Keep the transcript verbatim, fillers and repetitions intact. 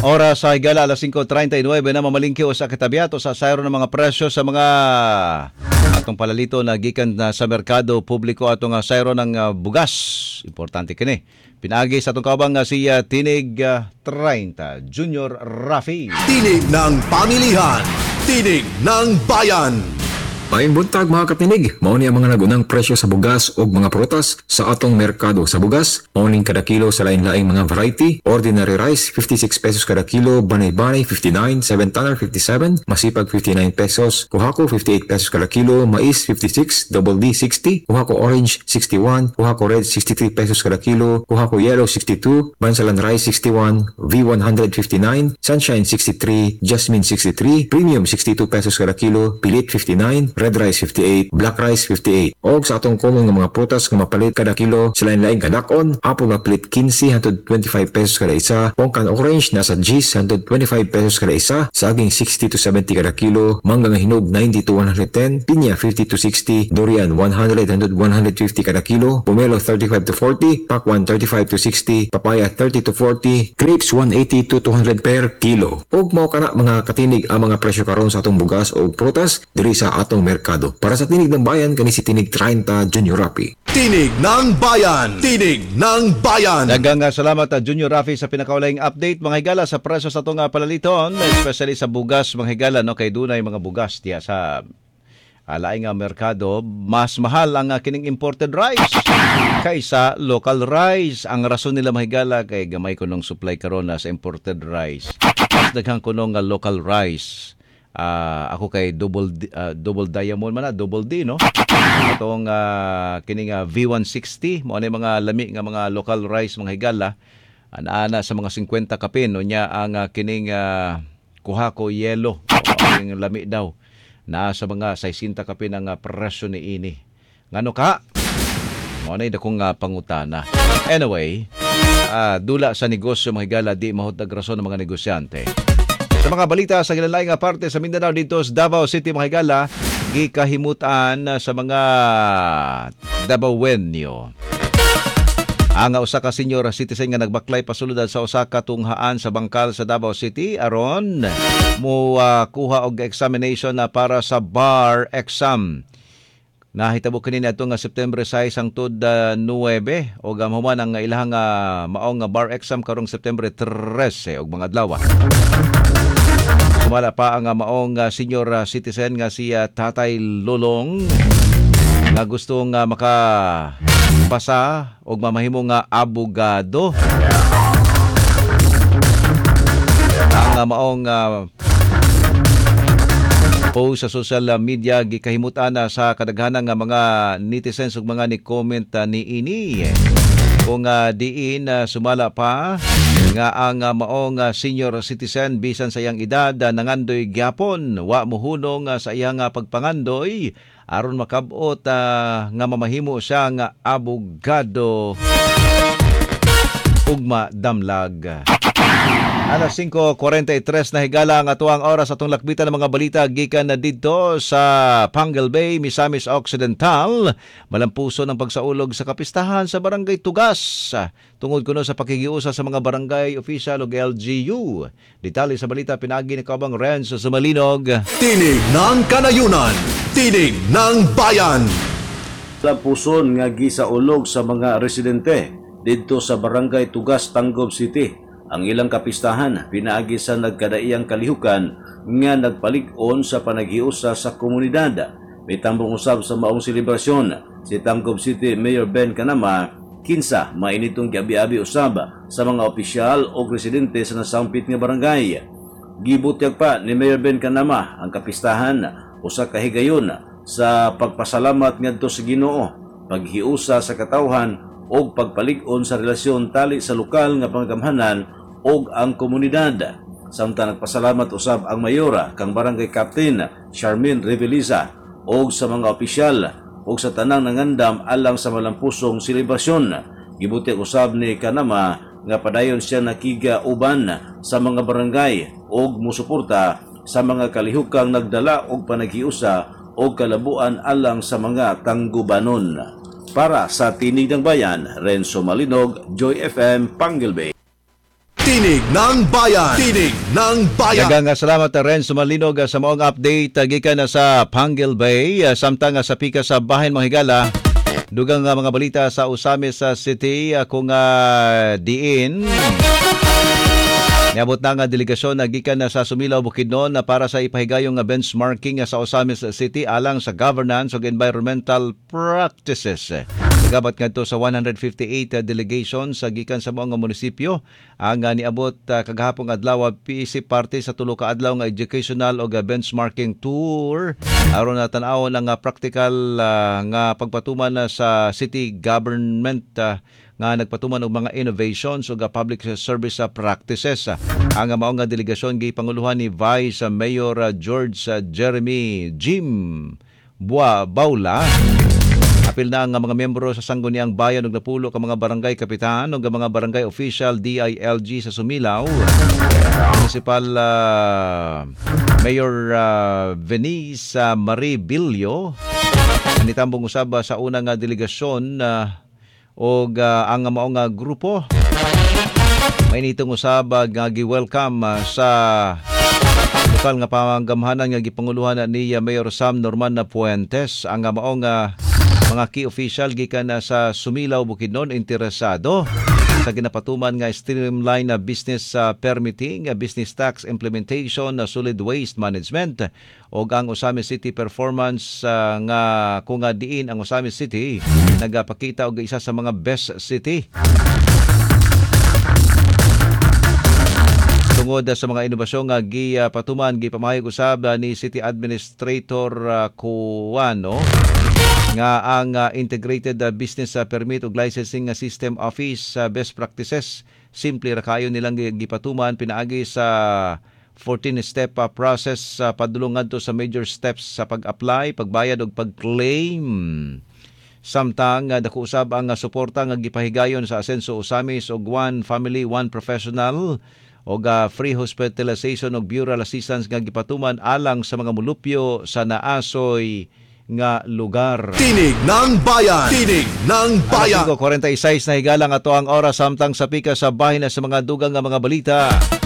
Oras sa higala alas singko treinta y nueve na mamalingki o sa kitabiato sa sayro ng mga presyo sa mga atong palalito na gikan na sa merkado publiko atong uh, sayro ng uh, bugas. Importante kini. Pinagi sa atong kabang uh, si uh, Tinig uh, treinta Junior Rafi. Tinig ng pamilihan. Tinig ng bayan. Maayong buntag mga katinig, mao ni ang mga nagunang presyo sa bugas o mga prutas sa atong merkado sa bugas. Mauning kada kilo sa lain-laing mga variety. Ordinary rice, fifty-six pesos kada kilo. Banay-banay, fifty-nine. Seven tanner, fifty-seven. Masipag, fifty-nine pesos. Kuhako, fifty-eight pesos kada kilo. Mais, fifty-six. Double D, sixty. Kuhako orange, sixty-one. Kuhako red, sixty-three pesos kada kilo. Kuhako yellow, sixty-two. Bansalan rice, sixty-one. V one hundred, fifty-nine. Sunshine, sixty-three. Jasmine, sixty-three. Premium, sixty-two pesos kada kilo. Pilit, fifty-nine. Red rice fifty-eight, black rice fifty-eight. Og sa atong common nga mga prutas nga mapalit kada kilo sila lain kadakon, apple mapalit fifteen hangtod twenty-five pesos kada isa. Pongkan orange nasa gis hangtod twenty-five pesos kada isa. Saging sixty to seventy kada kilo. Mangga nga hinog ninety to one hundred ten. Pinya fifty to sixty. Durian one hundred hangtod one hundred fifty kada kilo. Pomelo thirty-five to forty. Pakwan thirty-five to sixty. Papaya thirty to forty. Grapes one eighty to two hundred per kilo. Og mao kana mga katinig ang mga presyo karon sa atong bugas o prutas diri sa atong merkado. Para sa Tinig ng Bayan, kani si Tinig treinta Junior Rafi. Tinig ng Bayan. Tinig ng Bayan. Daghang salamat uh, Junior Rafi sa pinakaulaing update mga higala sa presyo sa itong uh, palaliton, especially sa bugas mga higala, no? Kay dunay mga bugas diya sa alaing uh, merkado, mas mahal ang uh, kining imported rice kaysa local rice. Ang rason nila mga higala kay gamay kunong supply karon na sa imported rice. Mas daghang kunong uh, local rice. Uh, ako kay double uh, double diamond man na, double D, no? Itong uh, kining uh, V one sixty, mo ni mga lami nga mga local rice mga higala, ana sa mga fifty kapin no nya ang uh, kining uh, kuhako yellow, ang lami daw na sa mga sixty kapin ang uh, presyo ni ini. Ngano ka? Mo ni dakong uh, pangutana. Anyway, uh, dula sa negosyo mga higala di mahutag rason ng mga negosyante. Sa mga balita sa gilalayng nga parte sa Mindanao dito sa Davao City mga higala, gikahimutan sa mga Davaoenyo. Ang usa ka senior citizen nga nagbaklay pasulod sa usa ka tunghaan sa bangkal sa Davao City aron mo uh, kuha og examination na para sa bar exam. Nahitabo kanina ito nga September six hangtod uh, nine o gamuman ang ilahang uh, maong bar exam karong September thirteen og mga adlaw. Sumala pa ang uh, maong uh, senior uh, citizen nga si uh, Tatay Lolong nga gustong uh, makapasa og mamahimo nga abogado. Ang uh, maong uh, post sa social media gikahimutan na sa kadaghanang nga mga netizens ug mga ni-comment uh, ni ini. Kung uh, diin uh, sumala pa nga ang uh, maong uh, senior citizen bisan sa iyang edad uh, nangandoy gyapon wa mohunong uh, sa iyang uh, pagpangandoy aron makabot uh, nga mamahimo siya nga abogado ugma damlag. Alas singko kuwarenta y tres na higala ang atuang oras atong lakbitan ng mga balita gikan na dito sa Pangal Bay, Misamis Occidental. Malampuso ng pagsaulog sa kapistahan sa Barangay Tugas. Tungod kuno sa pakikiusa sa mga barangay official ug L G U. Detalye sa balita pinagi ni Kabang Renzo Sumalinog. Tinig ng Kanayunan. Tinig ng Bayan. Lampuson nga gisaulog sa mga residente dito sa Barangay Tugas, Tanggob City. Ang ilang kapistahan pinaagi sa nagkadaiyang kalihukan nga nagpalig-on sa panaghiusa sa komunidad. May tambong usab sa maong selebrasyon si Tanggob City Mayor Ben Canama kinsa mainitong giabi-abi usab sa mga opisyal o residente sa nasampit nga barangay. Gibutyag pa ni Mayor Ben Canama ang kapistahan usa ka higayon sa pagpasalamat ngadto sa Ginoo, paghiusa sa katawhan o pagpalig-on sa relasyon tali sa lokal nga panggamhanan o ang komunidad. Samtang nagpasalamat usab ang mayora kang barangay captain Charmaine Reveliza o sa mga opisyal o sa tanang nangandam alang sa malampusong selebrasyon. Gibuti usab ni Kanama nga padayon siya nakiga uban sa mga barangay o musuporta sa mga kalihukang nagdala og panaghiusa o kalabuan alang sa mga tanggubanon. Para sa Tinig ng Bayan, Renzo Malinog, Joy F M, Pangal Bay. Tinig ng Bayan. Tinig ng Bayan. Daghang nga salamat Renz Malinog sa maong update uh, gikan na sa Panguil Bay uh, samtang uh, sa pika sa bahin mga higala. Dugang uh, mga balita sa Osamis uh, City uh, kung uh, diin niabot na nga delegasyon na gikan na sa Sumilaw Bukidnon na para sa ipahigayong nga benchmarking uh, sa Osamis City alang sa governance ug environmental practices. Nagabat ngadto sa one hundred fifty-eight uh, delegations sa gikan sa mga munisipyo ang uh, niabot uh, kagahapong adlaw P C parte sa tulo ka adlaw nga educational o benchmarking tour aron na tan-awon ang uh, practical uh, nga pagpatuman uh, sa city government uh, nga nagpatuman og mga innovations ug public service uh, practices. Ang uh, mao nga delegasyon gipanguluhan ni Vice Mayor uh, George uh, Jeremy Jim Bua Baula. Apil na ang mga miyembro sa Sangguniang Bayan ug napulo ka mga barangay kapitan ug mga barangay official D I L G sa Sumilaw. Municipal uh, Mayor uh, Venice uh, Marie Bilio nitambong usab sa unang uh, delegasyon uh, og uh, ang mao nga grupo may nitong usab nga gi-welcome uh, sa lokal nga panggamhanan nga gipanguluhan ni uh, Mayor Sam Norman Puentes. Ang uh, mao nga mga key official gikan na sa Sumilaw Bukidnon interesado sa ginapatuman nga streamline na business uh, permitting, uh, business tax implementation, uh, solid waste management o ang Osamis City performance uh, nga kung nga diin ang Osamis City nagapakita og isa sa mga best city tungod sa mga inobasyon nga gipatuman gipamahayag usab ni City Administrator uh, Kuwano nga ang uh, Integrated uh, Business uh, Permit ug Licensing uh, System Office uh, best practices simple ra kayo nilang gipatuman pinaagi sa fourteen step uh, process uh, padulong ngadto sa major steps sa pag-apply, pagbayad ug pag-claim. Samtang uh, dako usab ang uh, suporta nga gipahigayon sa Asenso Osamis og one family, one professional og uh, free hospitalization og bureau assistance nga gipatuman alang sa mga mulupyo sa naasoy nga lugar. Tinig ng Bayan. Tinig ng Bayan. Alas forty-six na higala nga to ang oras samtang sa pika sa bahin na sa mga dugang nga mga balita.